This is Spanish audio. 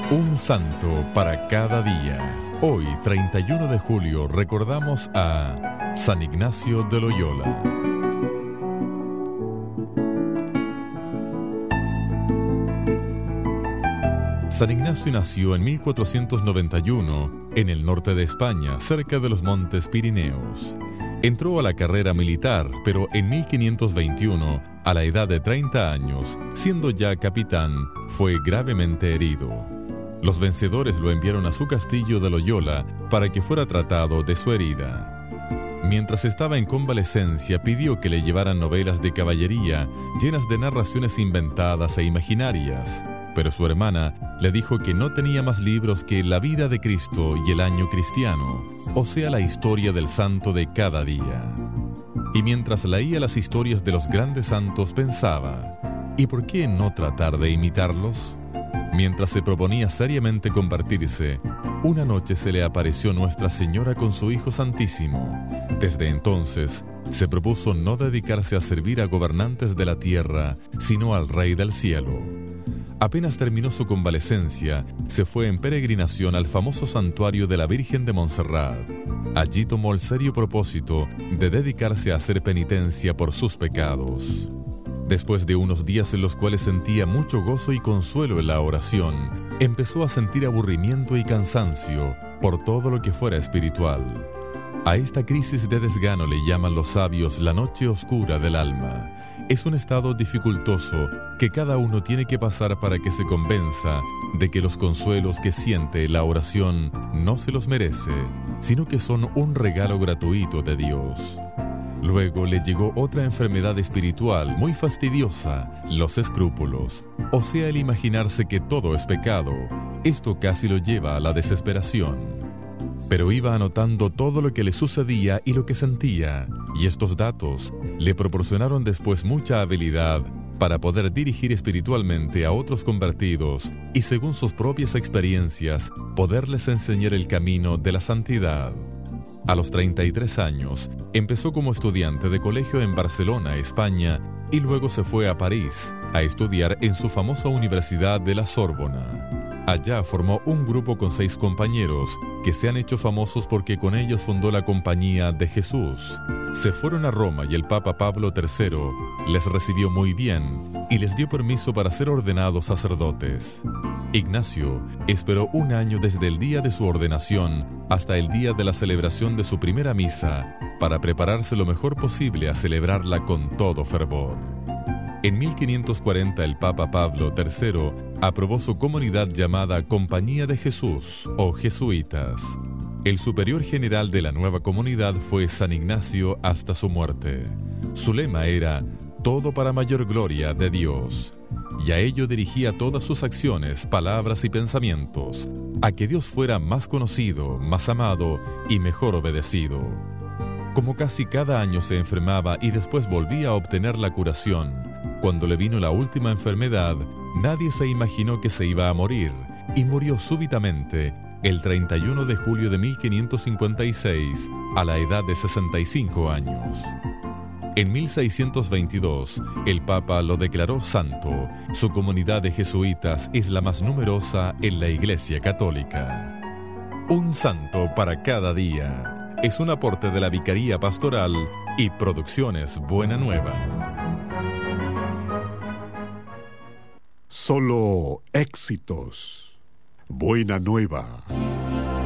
Un santo para cada día. Hoy, 31 de julio, recordamos a San Ignacio de Loyola. San Ignacio nació en 1491 en el norte de España, cerca de los montes Pirineos. Entró a la carrera militar, pero en 1521, a la edad de 30 años, siendo ya capitán, fue gravemente herido. Los vencedores lo enviaron a su castillo de Loyola para que fuera tratado de su herida. Mientras estaba en convalecencia, pidió que le llevaran novelas de caballería llenas de narraciones inventadas e imaginarias, pero su hermana le dijo que no tenía más libros que La vida de Cristo y El año cristiano, o sea, la historia del santo de cada día. Y mientras leía las historias de los grandes santos pensaba, ¿y por qué no tratar de imitarlos? Mientras se proponía seriamente convertirse, una noche se le apareció Nuestra Señora con su Hijo Santísimo. Desde entonces, se propuso no dedicarse a servir a gobernantes de la tierra, sino al Rey del cielo. Apenas terminó su convalecencia, se fue en peregrinación al famoso santuario de la Virgen de Montserrat. Allí tomó el serio propósito de dedicarse a hacer penitencia por sus pecados. Después de unos días en los cuales sentía mucho gozo y consuelo en la oración, empezó a sentir aburrimiento y cansancio por todo lo que fuera espiritual. A esta crisis de desgano le llaman los sabios la noche oscura del alma. Es un estado dificultoso que cada uno tiene que pasar para que se convenza de que los consuelos que siente la oración no se los merece, sino que son un regalo gratuito de Dios. Luego le llegó otra enfermedad espiritual muy fastidiosa, los escrúpulos, o sea, el imaginarse que todo es pecado. Esto casi lo lleva a la desesperación. Pero iba anotando todo lo que le sucedía y lo que sentía, y estos datos le proporcionaron después mucha habilidad para poder dirigir espiritualmente a otros convertidos y, según sus propias experiencias, poderles enseñar el camino de la santidad. A los 33 años, empezó como estudiante de colegio en Barcelona, España, y luego se fue a París a estudiar en su famosa Universidad de la Sorbona. Allá formó un grupo con 6 compañeros que se han hecho famosos porque con ellos fundó la Compañía de Jesús. Se fueron a Roma y el Papa Pablo III les recibió muy bien y les dio permiso para ser ordenados sacerdotes. Ignacio esperó un año desde el día de su ordenación hasta el día de la celebración de su primera misa para prepararse lo mejor posible a celebrarla con todo fervor. En 1540 el Papa Pablo III aprobó su comunidad llamada Compañía de Jesús o Jesuitas. El superior general de la nueva comunidad fue San Ignacio hasta su muerte. Su lema era «Todo para mayor gloria de Dios», y a ello dirigía todas sus acciones, palabras y pensamientos, a que Dios fuera más conocido, más amado y mejor obedecido. Como casi cada año se enfermaba y después volvía a obtener la curación, cuando le vino la última enfermedad, nadie se imaginó que se iba a morir, y murió súbitamente el 31 de julio de 1556, a la edad de 65 años. En 1622, el Papa lo declaró santo. Su comunidad de jesuitas es la más numerosa en la Iglesia Católica. Un santo para cada día. Es un aporte de la Vicaría Pastoral y Producciones Buena Nueva. Solo éxitos. Buena Nueva.